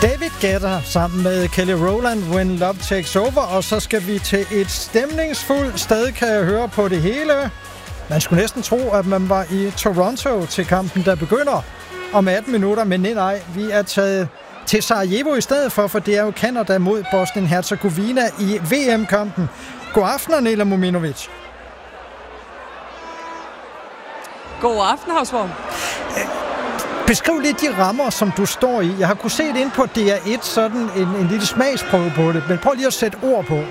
David Guetta sammen med Kelly Rowland, When Love Takes Over, og så skal vi til et stemningsfuldt sted, kan jeg høre på det hele. Man skulle næsten tro, at man var i Toronto til kampen, der begynder om 18 minutter, men nej, vi er taget til Sarajevo i stedet for det er jo Canada mod Bosnien-Herzegovina i VM-kampen. God aften, Nela Mominovic. God aften, Havsborg. Beskriv lidt de rammer, som du står i. Jeg har kunnet se det inde på DR1, sådan en lille smagsprøve på det, men prøv lige at sætte ord på.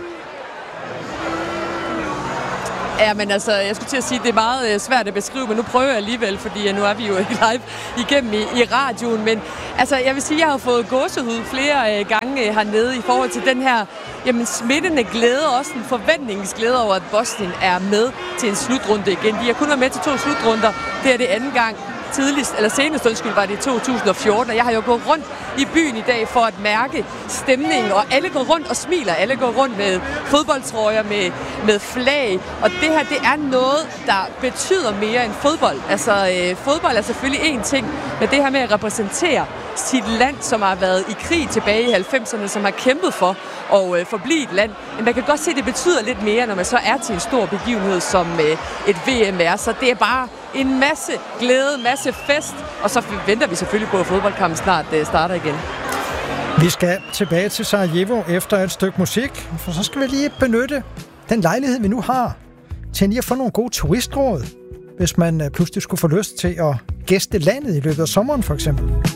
Ja, men altså, jeg skulle til at sige, at det er meget svært at beskrive, men nu prøver jeg alligevel, fordi nu er vi jo ikke live igennem i radioen. Men altså, jeg vil sige, at jeg har fået gåsehud flere gange hernede i forhold til den her smittende glæde, også en forventningsglæde over, at Bosnien er med til en slutrunde igen. De har kun været med til 2 slutrunder. Det er det anden gang. Senest var det i 2014, og jeg har jo gået rundt i byen i dag for at mærke stemningen, og alle går rundt og smiler, alle går rundt med fodboldtrøjer, med flag, og det her, det er noget, der betyder mere end fodbold. Altså, fodbold er selvfølgelig én ting, men det her med at repræsentere sit land, som har været i krig tilbage i 90'erne, som har kæmpet for at forblive et land. Men man kan godt se, at det betyder lidt mere, når man så er til en stor begivenhed, som et VM er. Så det er bare en masse glæde, masse fest, og så venter vi selvfølgelig på, at fodboldkampen snart starter igen. Vi skal tilbage til Sarajevo efter et stykke musik, for så skal vi lige benytte den lejlighed, vi nu har, til lige at få nogle gode turistråd, hvis man pludselig skulle få lyst til at gæste landet i løbet af sommeren for eksempel.